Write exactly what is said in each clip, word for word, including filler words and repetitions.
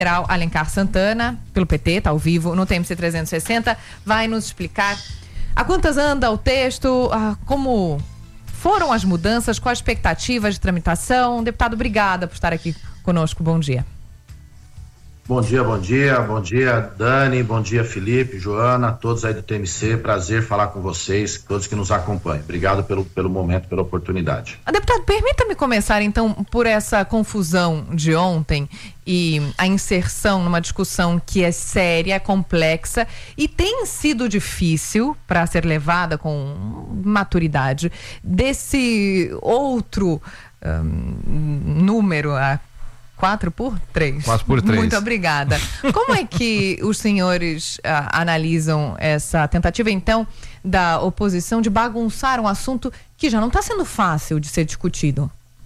General Alencar Santana, pelo P T, tá ao vivo, no T M C trezentos e sessenta, vai nos explicar a quantas anda o texto, a, como foram as mudanças, qual a expectativa de tramitação. Deputado, obrigada por estar aqui conosco, bom dia. Bom dia, bom dia, bom dia Dani, bom dia Felipe, Joana, todos aí do T M C, prazer falar com vocês, todos que nos acompanham. Obrigado pelo, pelo momento, pela oportunidade. Deputado, permita-me começar então por essa confusão de ontem e a inserção numa discussão que é séria, complexa e tem sido difícil para ser levada com maturidade desse outro um, número, a Quatro por três. Quatro por três. Muito obrigada. Como é que os senhores uh, analisam essa tentativa, então, da oposição de bagunçar um assunto que já não está sendo fácil de ser discutido?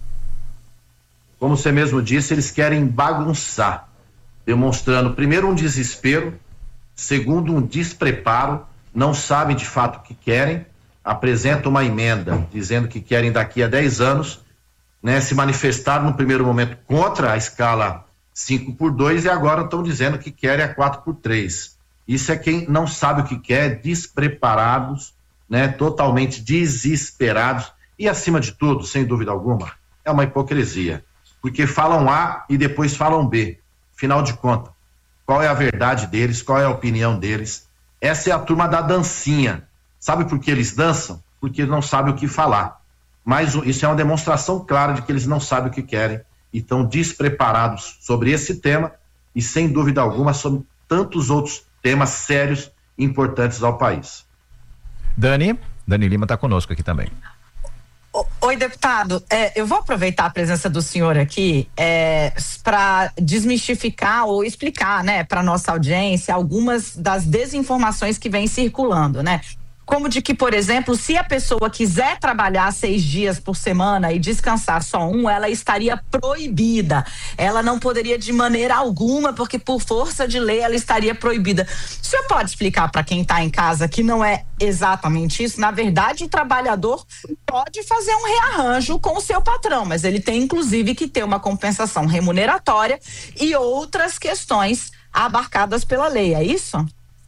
Como você mesmo disse, eles querem bagunçar, demonstrando, primeiro, um desespero, segundo, um despreparo, não sabem de fato o que querem, apresentam uma emenda dizendo que querem daqui a dez anos, né, se manifestaram no primeiro momento contra a escala cinco por dois e agora estão dizendo que querem a quatro por três. Isso é quem não sabe o que quer, despreparados, né, totalmente desesperados e, acima de tudo, sem dúvida alguma, é uma hipocrisia, porque falam A e depois falam B. Afinal de contas, qual é a verdade deles, qual é a opinião deles? Essa é a turma da dancinha. Sabe por que eles dançam? Porque não sabem o que falar. Mas isso é uma demonstração clara de que eles não sabem o que querem e estão despreparados sobre esse tema e, sem dúvida alguma, sobre tantos outros temas sérios e importantes ao país. Dani, Dani Lima está conosco aqui também. Oi, deputado, é, eu vou aproveitar a presença do senhor aqui é, para desmistificar ou explicar, né, para nossa audiência algumas das desinformações que vêm circulando, né? Como de que, por exemplo, se a pessoa quiser trabalhar seis dias por semana e descansar só um, ela estaria proibida. Ela não poderia de maneira alguma, porque por força de lei ela estaria proibida. O senhor pode explicar para quem está em casa que não é exatamente isso? Na verdade, o trabalhador pode fazer um rearranjo com o seu patrão, mas ele tem inclusive que ter uma compensação remuneratória e outras questões abarcadas pela lei, é isso?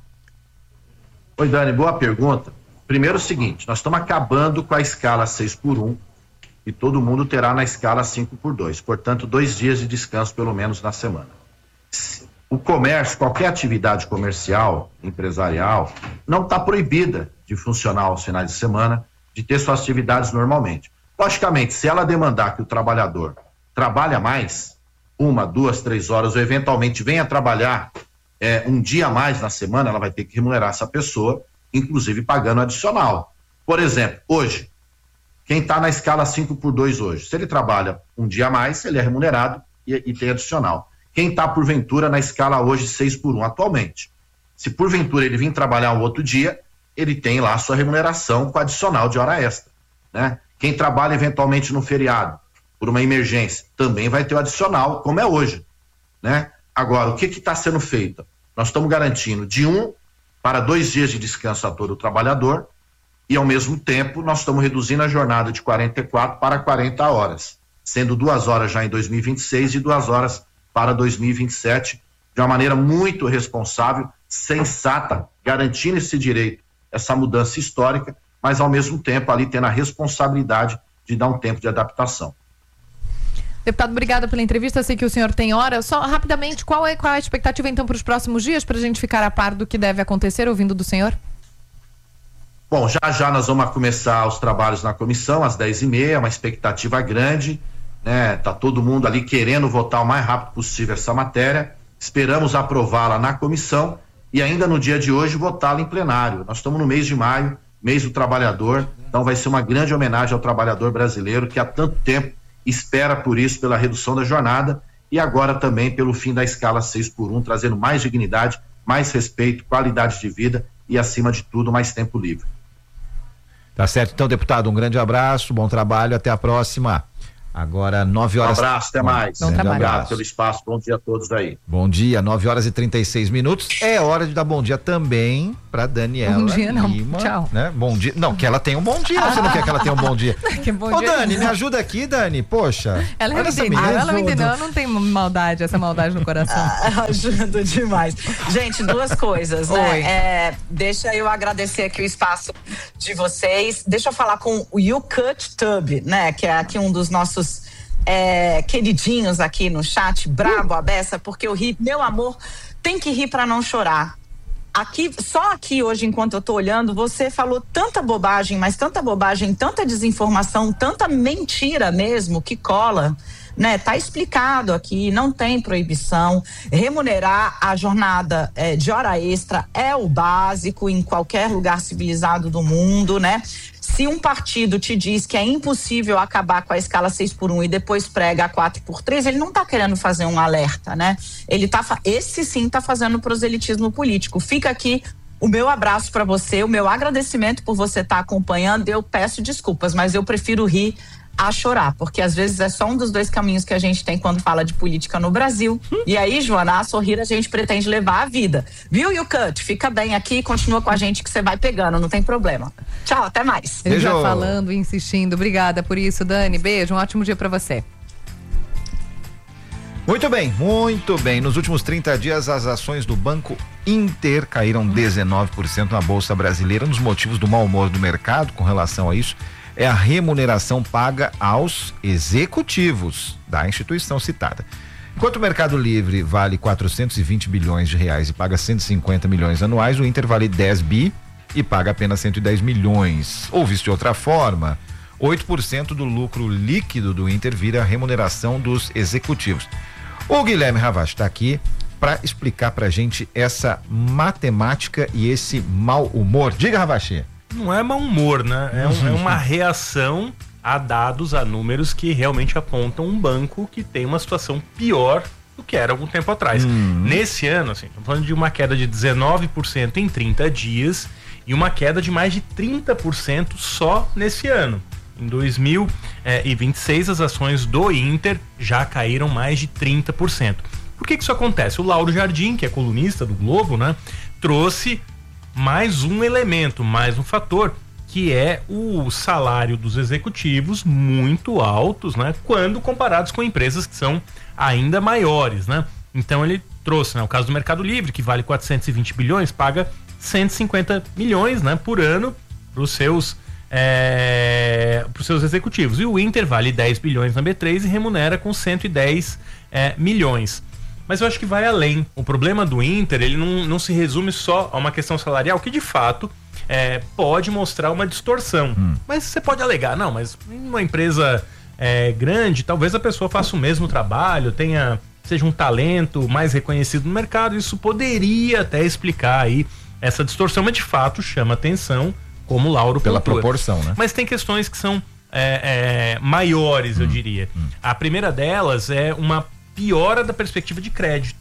Oi, Dani, boa pergunta. Primeiro o seguinte, nós estamos acabando com a escala seis por um e todo mundo terá na escala cinco por dois, portanto, dois dias de descanso pelo menos na semana. O comércio, qualquer atividade comercial, empresarial, não está proibida de funcionar aos finais de semana, de ter suas atividades normalmente. Logicamente, se ela demandar que o trabalhador trabalhe mais, uma, duas, três horas, ou eventualmente venha trabalhar É, um dia a mais na semana, ela vai ter que remunerar essa pessoa, inclusive pagando adicional. Por exemplo, hoje, quem está na escala cinco por dois hoje, se ele trabalha um dia a mais, ele é remunerado e, e tem adicional. Quem está, porventura, na escala hoje seis por um atualmente, se porventura ele vir trabalhar um outro dia, ele tem lá a sua remuneração com adicional de hora extra, né? Quem trabalha eventualmente no feriado, por uma emergência, também vai ter o adicional, como é hoje, né? Agora, o que está sendo feito? Nós estamos garantindo de um para dois dias de descanso a todo o trabalhador e, ao mesmo tempo, nós estamos reduzindo a jornada de quarenta e quatro para quarenta horas, sendo duas horas já em dois mil e vinte e seis e duas horas para dois mil e vinte e sete, de uma maneira muito responsável, sensata, garantindo esse direito, essa mudança histórica, mas, ao mesmo tempo, ali tendo a responsabilidade de dar um tempo de adaptação. Deputado, obrigada pela entrevista. Sei que o senhor tem hora. Só rapidamente, qual é, qual é a expectativa então para os próximos dias, para a gente ficar a par do que deve acontecer, ouvindo do senhor? Bom, já já nós vamos começar os trabalhos na comissão às dez e meia, uma expectativa grande, né? Tá todo mundo ali querendo votar o mais rápido possível essa matéria. Esperamos aprová-la na comissão e ainda no dia de hoje votá-la em plenário. Nós estamos no mês de maio, mês do trabalhador, então vai ser uma grande homenagem ao trabalhador brasileiro que há tanto tempo espera por isso, pela redução da jornada e agora também pelo fim da escala seis por um, trazendo mais dignidade, mais respeito, qualidade de vida e, acima de tudo, mais tempo livre. Tá certo, então, deputado, um grande abraço, bom trabalho, até a próxima. Agora, nove horas. Um abraço, até mais. Bom trabalho. Obrigado pelo espaço. Bom dia a todos aí. Bom dia, nove horas e trinta e seis minutos. É hora de dar bom dia também pra Daniela. Bom dia, não. Lima, Tchau. Né? Bom dia. Não, que ela tenha um bom dia. Você não quer que ela tenha um bom dia? Que bom Ô, dia. Dani, me ajuda aqui, Dani. Poxa. Ela olha me essa entendeu, menina. ela me entendeu. Ela não tem maldade, essa maldade no coração. Ah, ajuda demais. Gente, duas coisas, né? Oi. É, deixa eu agradecer aqui o espaço de vocês. Deixa eu falar com o You Cut Tub, né? Que é aqui um dos nossos é, queridinhos aqui no chat, brabo a beça, porque eu ri, meu amor, tem que rir pra não chorar. Aqui, só aqui hoje, enquanto eu tô olhando, você falou tanta bobagem, mas tanta bobagem, tanta desinformação, tanta mentira mesmo que cola, né? Tá explicado aqui, não tem proibição. Remunerar a jornada é, de hora extra é o básico em qualquer lugar civilizado do mundo, né? Se um partido te diz que é impossível acabar com a escala seis por um e depois prega a quatro por três, ele não está querendo fazer um alerta, né? Ele tá, esse sim está fazendo proselitismo político. Fica aqui o meu abraço para você, o meu agradecimento por você estar tá acompanhando. Eu peço desculpas, mas eu prefiro rir a chorar, porque às vezes é só um dos dois caminhos que a gente tem quando fala de política no Brasil. Hum. E aí, Joana, a sorrir a gente pretende levar a vida. Viu, You Cut? Fica bem aqui, continua com a gente que você vai pegando, não tem problema. Tchau, até mais. Ele já falando, insistindo. Obrigada por isso, Dani. Beijo, um ótimo dia pra você. Muito bem, muito bem. Nos últimos trinta dias, as ações do Banco Inter caíram dezenove por cento na Bolsa Brasileira. Um dos motivos do mau humor do mercado com relação a isso é a remuneração paga aos executivos da instituição citada. Enquanto o Mercado Livre vale quatrocentos e vinte bilhões de reais e paga cento e cinquenta milhões anuais, o Inter vale dez bi e paga apenas cento e dez milhões. Ou visto de outra forma, oito por cento do lucro líquido do Inter vira a remuneração dos executivos. O Guilherme Ravache está aqui para explicar pra gente essa matemática e esse mau humor. Diga, Ravache. Não é mau humor, né? É, um, é uma reação a dados, a números que realmente apontam um banco que tem uma situação pior do que era algum tempo atrás. Hum. Nesse ano, assim, estamos falando de uma queda de dezenove por cento em trinta dias e uma queda de mais de trinta por cento só nesse ano. Em dois mil e vinte e seis, as ações do Inter já caíram mais de trinta por cento. Por que que isso acontece? O Lauro Jardim, que é colunista do Globo, né, trouxe mais um elemento, mais um fator, que é o salário dos executivos muito altos, né, quando comparados com empresas que são ainda maiores, né? Então ele trouxe, né, o caso do Mercado Livre, que vale quatrocentos e vinte bilhões, paga cento e cinquenta milhões, né, por ano para os seus é, para os seus executivos. E o Inter vale dez bilhões na B três e remunera com cento e dez é, milhões. Mas eu acho que vai além. O problema do Inter, ele não, não se resume só a uma questão salarial, que de fato é, pode mostrar uma distorção. Hum. Mas você pode alegar, não, mas em uma empresa é, grande, talvez a pessoa faça o mesmo trabalho, tenha, seja um talento mais reconhecido no mercado, isso poderia até explicar aí essa distorção, mas de fato chama atenção, como o Lauro pela pontua. proporção, né? Mas tem questões que são é, é, maiores, hum. eu diria. Hum. A primeira delas é uma piora da perspectiva de crédito.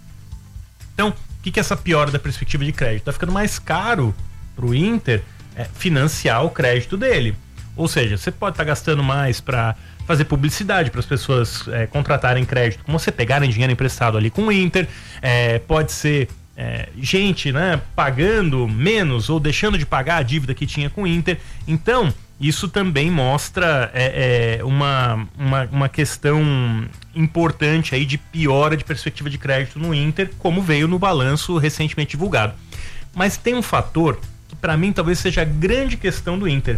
Então, o que, que é essa piora da perspectiva de crédito? Tá ficando mais caro pro Inter é, financiar o crédito dele. Ou seja, você pode estar tá gastando mais para fazer publicidade para as pessoas é, contratarem crédito, como você pegarem dinheiro emprestado ali com o Inter, é, pode ser é, gente, né, pagando menos ou deixando de pagar a dívida que tinha com o Inter. Então, isso também mostra é, é, uma, uma, uma questão importante aí de piora de perspectiva de crédito no Inter, como veio no balanço recentemente divulgado. Mas tem um fator que para mim talvez seja a grande questão do Inter.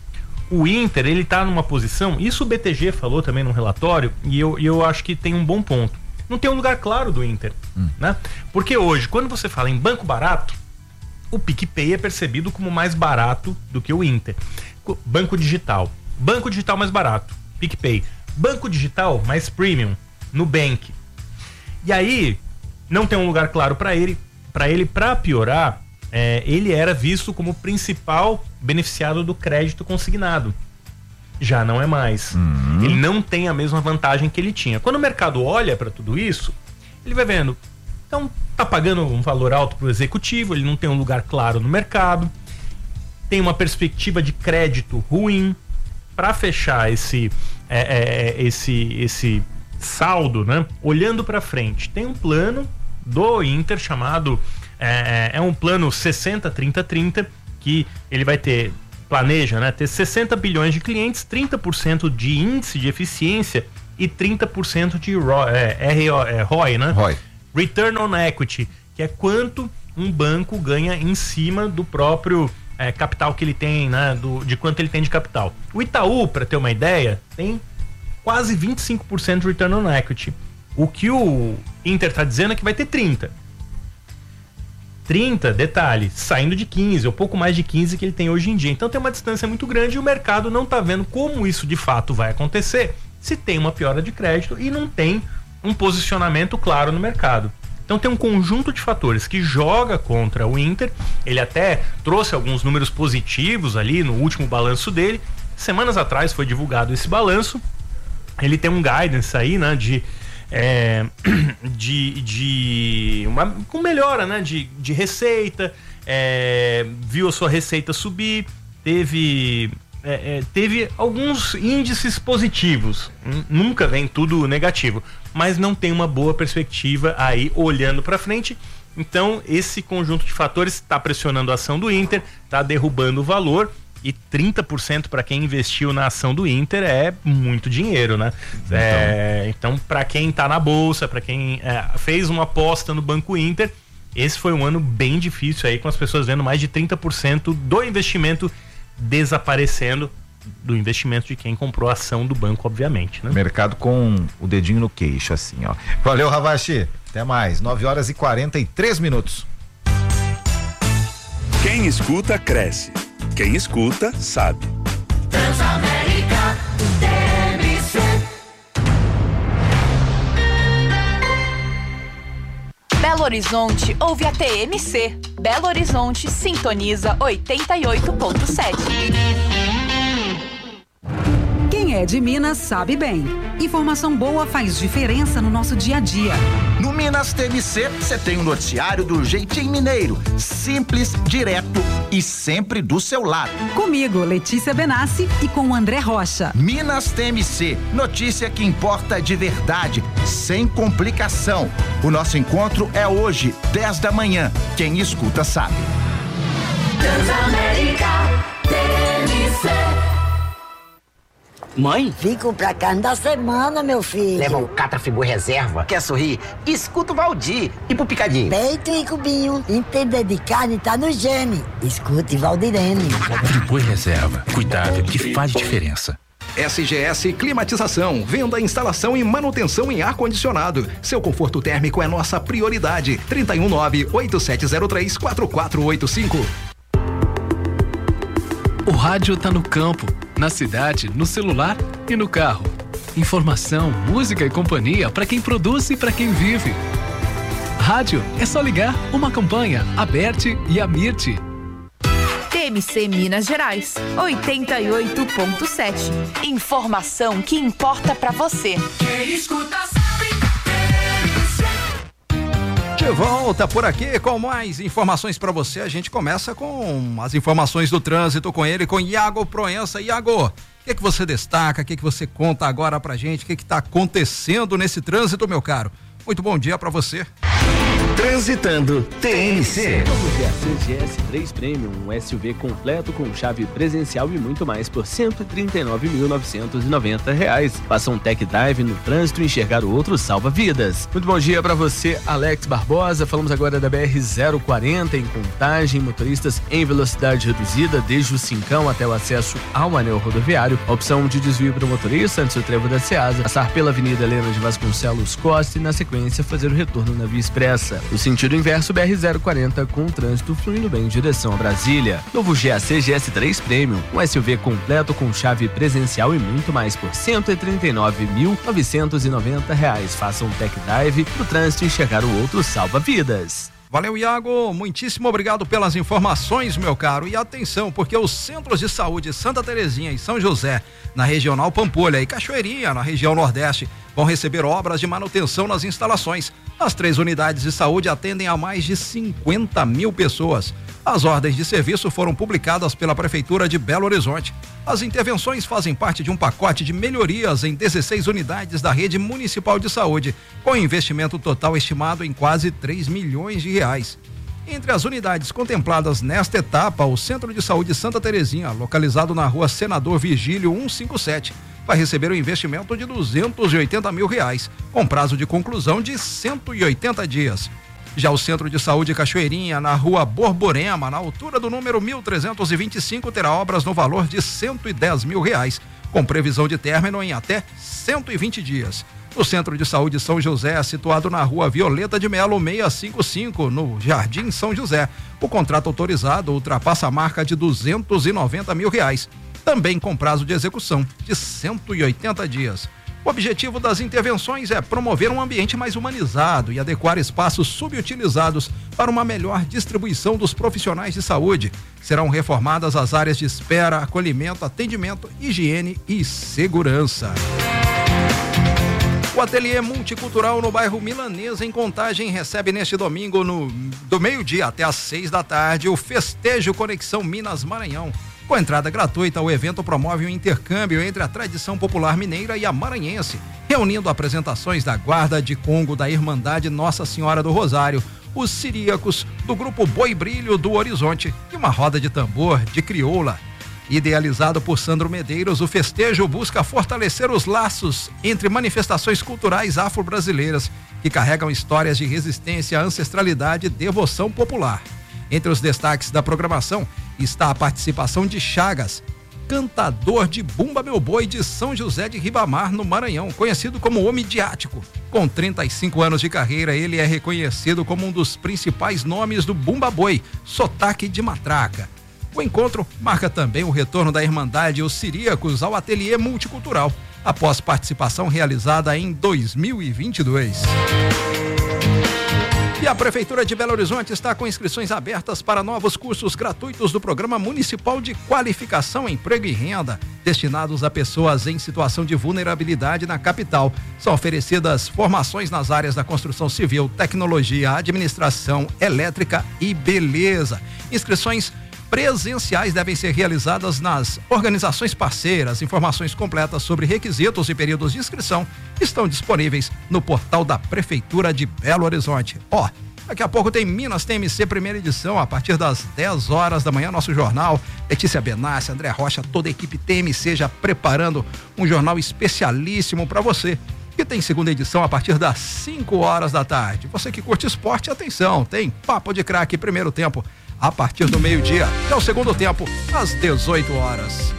O Inter, ele tá numa posição, isso o B T G falou também no relatório, e eu, eu acho que tem um bom ponto. Não tem um lugar claro do Inter, hum. né? Porque hoje, quando você fala em banco barato, o PicPay é percebido como mais barato do que o Inter. Banco digital, banco digital mais barato, PicPay. Banco digital mais premium, Nubank. E aí, não tem um lugar claro para ele, para ele, para piorar, é, ele era visto como o principal beneficiado do crédito consignado. Já não é mais. Uhum. Ele não tem a mesma vantagem que ele tinha. Quando o mercado olha para tudo isso, ele vai vendo, então tá pagando um valor alto pro executivo, ele não tem um lugar claro no mercado, tem uma perspectiva de crédito ruim. Para fechar esse, é, é, esse, esse saldo, né? Olhando para frente, tem um plano do Inter chamado é, é um plano sessenta trinta trinta, que ele vai ter, planeja, né, ter sessenta bilhões de clientes, trinta por cento de índice de eficiência e trinta por cento de R O I, é, R O I, é, R O I, né? R O I. Return on Equity, que é quanto um banco ganha em cima do próprio é, capital que ele tem, né? Do, de quanto ele tem de capital. O Itaú, para ter uma ideia, tem quase vinte e cinco por cento de Return on Equity. O que o Inter tá dizendo é que vai ter trinta. trinta, detalhe, saindo de quinze, ou pouco mais de quinze que ele tem hoje em dia. Então tem uma distância muito grande e o mercado não tá vendo como isso de fato vai acontecer se tem uma piora de crédito e não tem um posicionamento claro no mercado. Então tem um conjunto de fatores que joga contra o Inter. Ele até trouxe alguns números positivos ali no último balanço dele. Semanas atrás foi divulgado esse balanço. Ele tem um guidance aí, né, de É, de, de uma com melhora, né, de, de receita, é, viu a sua receita subir, teve é, é, teve alguns índices positivos, nunca vem tudo negativo, mas não tem uma boa perspectiva aí olhando para frente. Então esse conjunto de fatores está pressionando a ação do Inter, está derrubando o valor. E trinta por cento para quem investiu na ação do Inter é muito dinheiro, né? Então, é, então para quem tá na bolsa, para quem é, fez uma aposta no Banco Inter, esse foi um ano bem difícil aí, com as pessoas vendo mais de trinta por cento do investimento desaparecendo, do investimento de quem comprou a ação do banco, obviamente, né? Mercado com o dedinho no queixo, assim, ó. Valeu, Ravache. Até mais. nove horas e quarenta e três minutos. Quem escuta, cresce. Quem escuta, sabe. Transamérica T M C. Belo Horizonte ouve a T M C. Belo Horizonte sintoniza oitenta e oito ponto sete. Quem é de Minas sabe bem. Informação boa faz diferença no nosso dia a dia. No Minas T M C, você tem um noticiário do jeitinho mineiro. Simples, direto e sempre do seu lado. Comigo, Letícia Benassi, e com o André Rocha. Minas T M C, notícia que importa de verdade, sem complicação. O nosso encontro é hoje, dez da manhã. Quem escuta sabe. Transamérica T M C. Mãe? Fico pra carne da semana, meu filho. Leva um Catrafibu reserva. Quer sorrir? Escuta o Valdir. E pro picadinho? Peito e cubinho. Entender de carne tá no gene. Escute Valdirene. Friboi reserva. Cuidado que faz diferença. S G S Climatização, venda, instalação e manutenção em ar-condicionado. Seu conforto térmico é nossa prioridade. trinta e um nove, oito sete zero três, quatro quatro oito cinco. O rádio tá no campo, na cidade, no celular e no carro. Informação, música e companhia para quem produz e para quem vive. Rádio é só ligar uma campanha, Aberte e Amirte. T M C Minas Gerais, oitenta e oito ponto sete. Informação que importa pra você. Quem escuta sabe. De volta por aqui com mais informações para você. A gente começa com as informações do trânsito com ele, com Iago Proença. Iago, o que que você destaca? O que que você conta agora pra gente? O que que tá acontecendo nesse trânsito, meu caro? Muito bom dia para você. Transitando T M C. Novo G A C G S três Premium, um S U V completo com chave presencial e muito mais por cento e trinta e nove mil novecentos e noventa reais. Faça um tech dive no trânsito e enxergar o outro salva vidas. Muito bom dia para você, Alex Barbosa. Falamos agora da B R zero quarenta em Contagem, motoristas em velocidade reduzida desde o Cincão até o acesso ao anel rodoviário. A opção de desvio para o motorista antes do trevo da Ceasa, passar pela Avenida Helena de Vasconcelos Costa e na sequência fazer o retorno na Via Expressa. No sentido inverso, B R zero quarenta com o trânsito fluindo bem em direção a Brasília. Novo G A C G S três Premium, um S U V completo com chave presencial e muito mais por cento e trinta e nove mil novecentos e noventa reais. Faça um tech dive no trânsito e enxergar o outro salva vidas. Valeu, Iago, muitíssimo obrigado pelas informações, meu caro. E atenção, porque os centros de saúde Santa Terezinha e São José, na Regional Pampulha, e Cachoeirinha, na região Nordeste, vão receber obras de manutenção nas instalações. As três unidades de saúde atendem a mais de cinquenta mil pessoas. As ordens de serviço foram publicadas pela Prefeitura de Belo Horizonte. As intervenções fazem parte de um pacote de melhorias em dezesseis unidades da rede municipal de saúde, com investimento total estimado em quase três milhões de reais. Entre as unidades contempladas nesta etapa, o Centro de Saúde Santa Terezinha, localizado na rua Senador Virgílio cento e cinquenta e sete, vai receber um investimento de duzentos e oitenta mil reais, com prazo de conclusão de cento e oitenta dias. Já o Centro de Saúde Cachoeirinha, na rua Borborema, na altura do número mil trezentos e vinte e cinco, terá obras no valor de cento e dez mil reais, com previsão de término em até cento e vinte dias. O Centro de Saúde São José, situado na rua Violeta de Melo seiscentos e cinquenta e cinco, no Jardim São José. O contrato autorizado ultrapassa a marca de duzentos e noventa mil reais, também com prazo de execução de cento e oitenta dias. O objetivo das intervenções é promover um ambiente mais humanizado e adequar espaços subutilizados para uma melhor distribuição dos profissionais de saúde. Serão reformadas as áreas de espera, acolhimento, atendimento, higiene e segurança. O Ateliê Multicultural no bairro Milanesa, em Contagem, recebe neste domingo, no, do meio-dia até às seis da tarde, o Festejo Conexão Minas Maranhão. Com entrada gratuita, o evento promove um intercâmbio entre a tradição popular mineira e a maranhense, reunindo apresentações da Guarda de Congo da Irmandade Nossa Senhora do Rosário, os siríacos do grupo Boi Brilho do Horizonte e uma roda de tambor de crioula. Idealizado por Sandro Medeiros, o festejo busca fortalecer os laços entre manifestações culturais afro-brasileiras que carregam histórias de resistência, ancestralidade e devoção popular. Entre os destaques da programação está a participação de Chagas, cantador de Bumba Meu Boi de São José de Ribamar, no Maranhão, conhecido como O Midiático. Com trinta e cinco anos de carreira, ele é reconhecido como um dos principais nomes do Bumba Boi, sotaque de matraca. O encontro marca também o retorno da Irmandade e os Siríacos ao Ateliê Multicultural, após participação realizada em dois mil e vinte e dois. E a Prefeitura de Belo Horizonte está com inscrições abertas para novos cursos gratuitos do Programa Municipal de Qualificação, Emprego e Renda, destinados a pessoas em situação de vulnerabilidade na capital. São oferecidas formações nas áreas da construção civil, tecnologia, administração, elétrica e beleza. Inscrições presenciais devem ser realizadas nas organizações parceiras. Informações completas sobre requisitos e períodos de inscrição estão disponíveis no portal da Prefeitura de Belo Horizonte. Ó, oh, daqui a pouco tem Minas T M C primeira edição, a partir das dez horas da manhã, nosso jornal. Letícia Benassi, André Rocha, toda a equipe T M C já preparando um jornal especialíssimo para você. Que tem segunda edição a partir das cinco horas da tarde. Você que curte esporte, atenção, tem Papo de Craque, primeiro tempo, a partir do meio-dia, até o segundo tempo, às dezoito horas.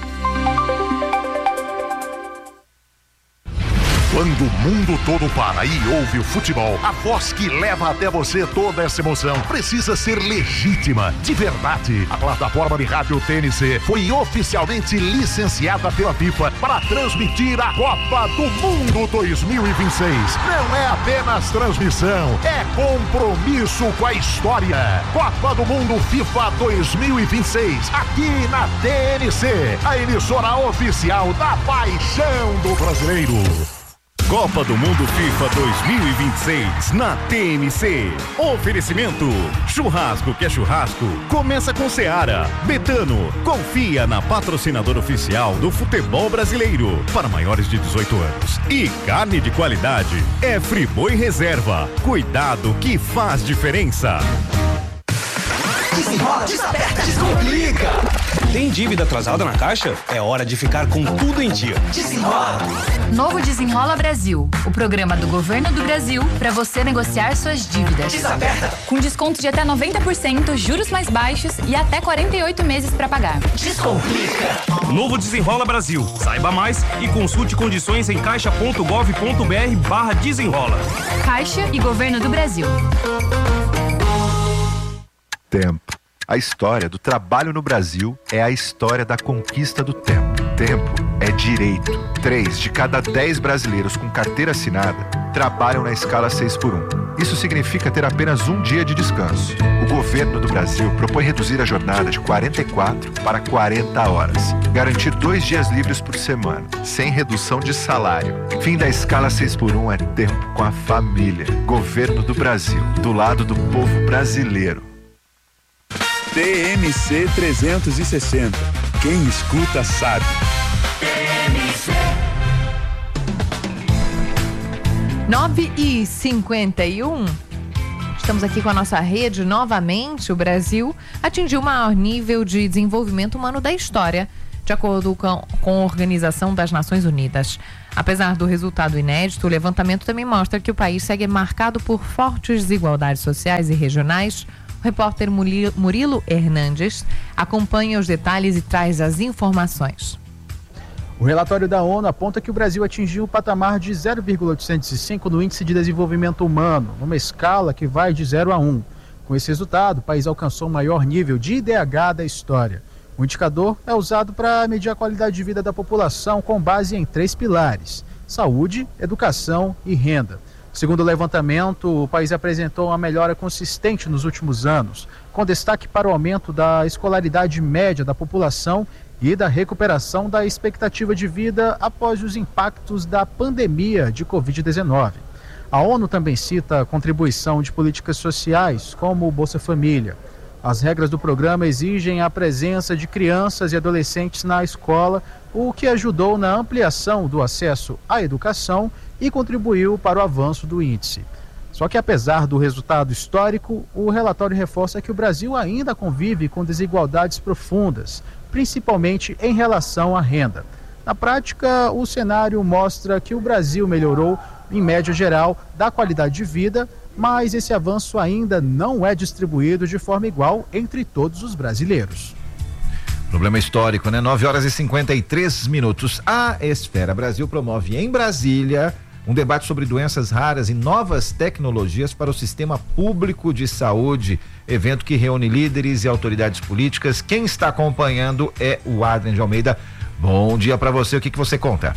Quando o mundo todo para e ouve o futebol, a voz que leva até você toda essa emoção precisa ser legítima, de verdade. A plataforma de rádio T N C foi oficialmente licenciada pela FIFA para transmitir a Copa do Mundo dois mil e vinte e seis. Não é apenas transmissão, é compromisso com a história. Copa do Mundo FIFA dois mil e vinte e seis, aqui na T N C, a emissora oficial da paixão do brasileiro. Copa do Mundo FIFA dois mil e vinte e seis na T N C. Oferecimento: churrasco que é churrasco, começa com Seara. Betano, confia na patrocinadora oficial do futebol brasileiro para maiores de dezoito anos. E carne de qualidade é Friboi Reserva. Cuidado que faz diferença. Desenrola, desaperta, descomplica. Tem dívida atrasada na caixa? É hora de ficar com tudo em dia. Desenrola. Novo Desenrola Brasil, o programa do governo do Brasil para você negociar suas dívidas. Desaperta. Com desconto de até noventa por cento, juros mais baixos e até quarenta e oito meses para pagar. Descomplica. Novo Desenrola Brasil. Saiba mais e consulte condições em caixa ponto gov ponto br barra desenrola. Caixa e Governo do Brasil. Tempo. A história do trabalho no Brasil é a história da conquista do tempo. Tempo é direito. Três de cada dez brasileiros com carteira assinada trabalham na escala seis por um. Isso significa ter apenas um dia de descanso. O governo do Brasil propõe reduzir a jornada de quarenta e quatro para quarenta horas. Garantir dois dias livres por semana, sem redução de salário. Fim da escala seis por um é tempo com a família. Governo do Brasil, do lado do povo brasileiro. T M C trezentos e sessenta. Quem escuta sabe. nove e cinquenta e um. Estamos aqui com a nossa rede. Novamente, o Brasil atingiu o maior nível de desenvolvimento humano da história, de acordo com, com a Organização das Nações Unidas. Apesar do resultado inédito, o levantamento também mostra que o país segue marcado por fortes desigualdades sociais e regionais. O repórter Murilo Hernandes acompanha os detalhes e traz as informações. O relatório da ONU aponta que o Brasil atingiu o patamar de zero vírgula oitocentos e cinco no Índice de Desenvolvimento Humano, numa escala que vai de zero a um. Com esse resultado, o país alcançou o maior nível de I D H da história. O indicador é usado para medir a qualidade de vida da população com base em três pilares: saúde, educação e renda. Segundo o levantamento, o país apresentou uma melhora consistente nos últimos anos, com destaque para o aumento da escolaridade média da população e da recuperação da expectativa de vida após os impactos da pandemia de covid dezenove. A ONU também cita a contribuição de políticas sociais, como o Bolsa Família. As regras do programa exigem a presença de crianças e adolescentes na escola, o que ajudou na ampliação do acesso à educação e contribuiu para o avanço do índice. Só que, apesar do resultado histórico, o relatório reforça que o Brasil ainda convive com desigualdades profundas, principalmente em relação à renda. Na prática, o cenário mostra que o Brasil melhorou, em média geral, da qualidade de vida, mas esse avanço ainda não é distribuído de forma igual entre todos os brasileiros. Problema histórico, né? nove horas e cinquenta e três minutos. A Esfera Brasil promove em Brasília um debate sobre doenças raras e novas tecnologias para o sistema público de saúde. Evento que reúne líderes e autoridades políticas. Quem está acompanhando é o Adrian de Almeida. Bom dia para você, o que que você conta?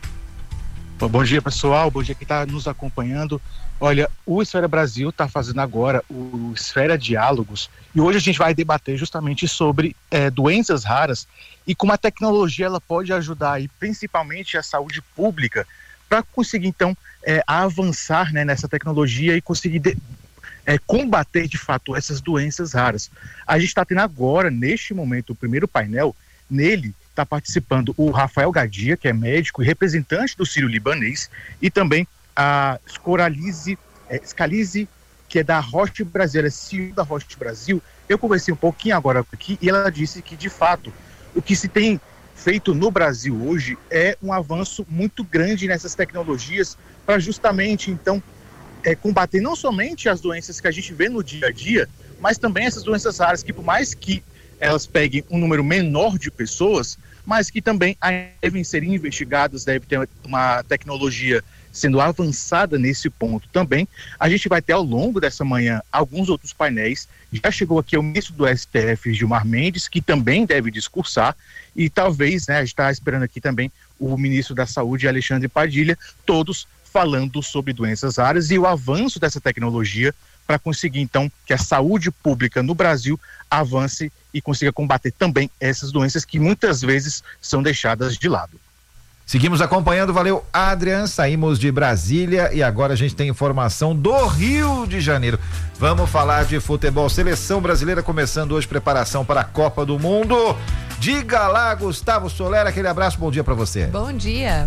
Bom dia, pessoal, bom dia quem está nos acompanhando. Olha, o Esfera Brasil está fazendo agora o Esfera Diálogos e hoje a gente vai debater justamente sobre é, doenças raras e como a tecnologia ela pode ajudar aí, principalmente a saúde pública, para conseguir então é, avançar, né, nessa tecnologia e conseguir de, é, combater de fato essas doenças raras. A gente está tendo agora, neste momento, o primeiro painel. Nele está participando o Rafael Gadia, que é médico e representante do Sírio-Libanês, e também a Scoralize, é, Scalize, que é da Roche Brasil, é C E O da Roche Brasil. Eu conversei um pouquinho agora aqui e ela disse que, de fato, o que se tem feito no Brasil hoje é um avanço muito grande nessas tecnologias para justamente, então, é, combater não somente as doenças que a gente vê no dia a dia, mas também essas doenças raras que, por mais que elas peguem um número menor de pessoas, mas que também devem ser investigadas, deve ter uma tecnologia sendo avançada nesse ponto também. A gente vai ter ao longo dessa manhã alguns outros painéis. Já chegou aqui o ministro do S T F, Gilmar Mendes, que também deve discursar, e talvez, né, a gente está esperando aqui também o ministro da Saúde, Alexandre Padilha, todos falando sobre doenças raras e o avanço dessa tecnologia para conseguir, então, que a saúde pública no Brasil avance e consiga combater também essas doenças que muitas vezes são deixadas de lado. Seguimos acompanhando, valeu, Adrian. Saímos de Brasília e agora a gente tem informação do Rio de Janeiro. Vamos falar de futebol. Seleção brasileira começando hoje preparação para a Copa do Mundo. Diga lá, Gustavo Soler, aquele abraço, bom dia para você. Bom dia.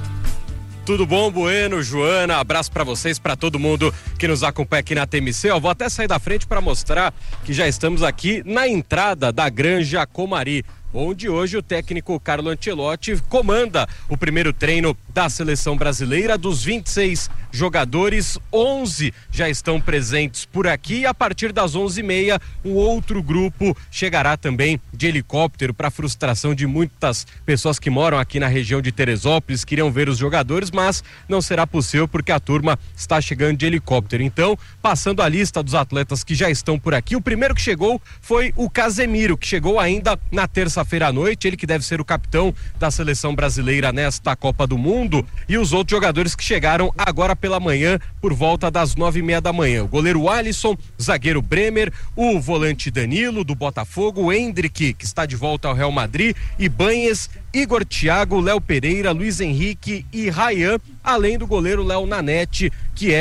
Tudo bom, Bueno, Joana, abraço pra vocês, pra todo mundo que nos acompanha aqui na T M C. Eu vou até sair da frente para mostrar que já estamos aqui na entrada da Granja Comari, onde hoje o técnico Carlo Ancelotti comanda o primeiro treino da seleção brasileira. Dos vinte e seis jogadores, onze já estão presentes por aqui, e a partir das onze e meia um outro grupo chegará também de helicóptero, para frustração de muitas pessoas que moram aqui na região de Teresópolis, queriam ver os jogadores, mas não será possível porque a turma está chegando de helicóptero. Então, passando a lista dos atletas que já estão por aqui, o primeiro que chegou foi o Casemiro, que chegou ainda na terça-feira à noite, ele que deve ser o capitão da seleção brasileira nesta Copa do Mundo, e os outros jogadores que chegaram agora pela manhã, por volta das nove e meia da manhã. O goleiro Alisson, zagueiro Bremer, o volante Danilo, do Botafogo, o Endrick, que está de volta ao Real Madrid, Ibanez, Igor Thiago, Léo Pereira, Luiz Henrique e Ryan, além do goleiro Léo Nanete, que é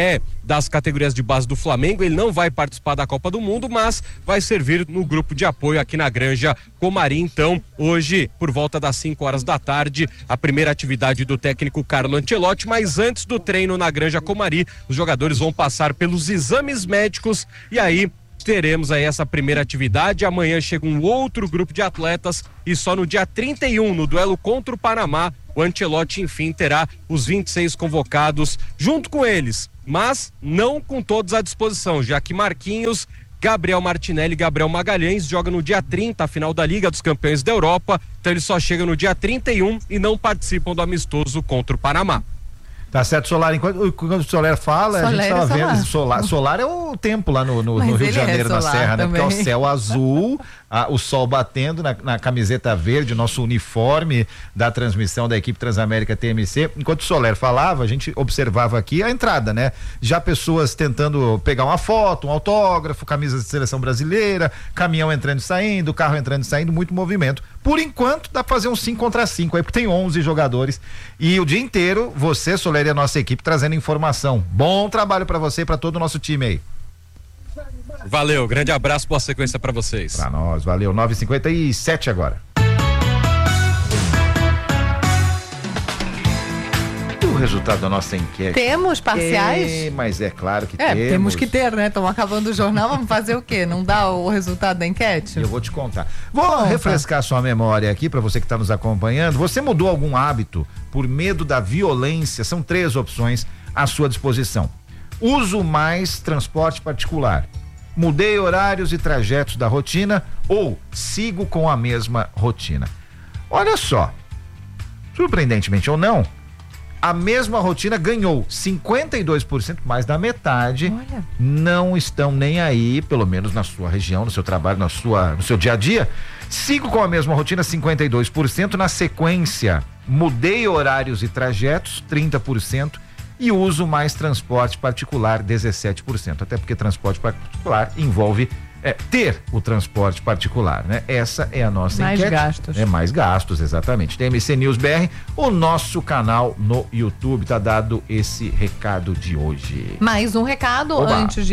das categorias de base do Flamengo. Ele não vai participar da Copa do Mundo, mas vai servir no grupo de apoio aqui na Granja Comari. Então, hoje, por volta das cinco horas da tarde, a primeira atividade do técnico Carlo Ancelotti, mas antes do treino na Granja Comari, os jogadores vão passar pelos exames médicos e aí teremos aí essa primeira atividade. Amanhã chega um outro grupo de atletas e só no dia trinta e um, no duelo contra o Panamá, o Ancelotti, enfim, terá os vinte e seis convocados junto com eles, mas não com todos à disposição, já que Marquinhos, Gabriel Martinelli e Gabriel Magalhães jogam no dia trinta, a final da Liga dos Campeões da Europa, então eles só chegam no dia trinta e um e não participam do amistoso contra o Panamá. Tá certo, Solar. Enquanto, quando o Solar fala, Soler a gente tava vendo. Solar. Solar é o tempo lá no, no, no Rio de Janeiro, é na Serra, também, né? Porque é o céu azul, a, o sol batendo na, na camiseta verde, nosso uniforme da transmissão da equipe Transamérica T M C. Enquanto o Soler falava, a gente observava aqui a entrada, né? Já pessoas tentando pegar uma foto, um autógrafo, camisas de seleção brasileira, caminhão entrando e saindo, carro entrando e saindo, muito movimento. Por enquanto, dá pra fazer um cinco contra cinco aí, porque tem onze jogadores. E o dia inteiro, você, Soler, e a nossa equipe trazendo informação. Bom trabalho pra você e pra todo o nosso time aí. Valeu, grande abraço, boa sequência pra vocês. Pra nós, valeu. nove e cinquenta e sete agora. O resultado da nossa enquete. Temos parciais? É, mas é claro que é, temos. temos que ter, né? Estamos acabando o jornal, vamos fazer o quê? Não dá o resultado da enquete? Eu vou te contar. Vou Conta. refrescar sua memória aqui para você que está nos acompanhando. Você mudou algum hábito por medo da violência? São três opções à sua disposição. Uso mais transporte particular. Mudei horários e trajetos da rotina ou sigo com a mesma rotina. Olha só, surpreendentemente ou não, a mesma rotina ganhou cinquenta e dois por cento, mais da metade. Olha. Não estão nem aí, pelo menos na sua região, no seu trabalho, na sua, no seu dia a dia. Sigo com a mesma rotina, cinquenta e dois por cento. Na sequência, mudei horários e trajetos, trinta por cento. E uso mais transporte particular, dezessete por cento. Até porque transporte particular envolve é, ter o transporte particular, né? Essa é a nossa mais enquete. Mais gastos. É mais gastos, exatamente. T M C News B R, o nosso canal no YouTube. Tá dado esse recado de hoje. Mais um recado. Oba. Antes de